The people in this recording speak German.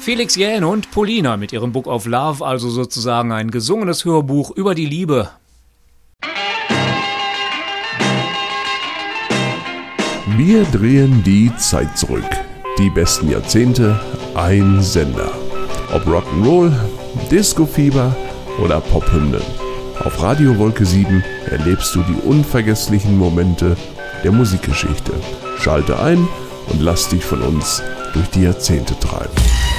Felix Jähn und Polina mit ihrem Book of Love, also sozusagen ein gesungenes Hörbuch über die Liebe. Wir drehen die Zeit zurück. Die besten Jahrzehnte, ein Sender. Ob Rock'n'Roll, Disco-Fieber oder Pophymnen. Auf Radio Wolke 7 erlebst du die unvergesslichen Momente der Musikgeschichte. Schalte ein und lass dich von uns durch die Jahrzehnte treiben.